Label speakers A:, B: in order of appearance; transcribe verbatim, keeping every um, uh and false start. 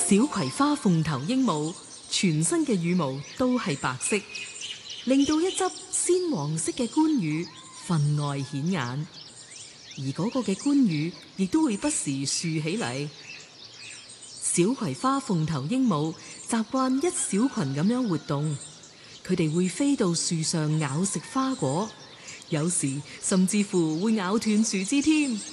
A: 小葵花鳳頭鸚鵡全身嘅羽毛都係白色，令到一執鮮黃色嘅冠羽分外顯眼。而嗰個嘅冠羽亦都會不時豎起嚟。小葵花鳳頭鸚鵡習慣一小群咁樣活動，佢哋會飛到樹上咬食花果，有時甚至乎會咬斷樹枝添。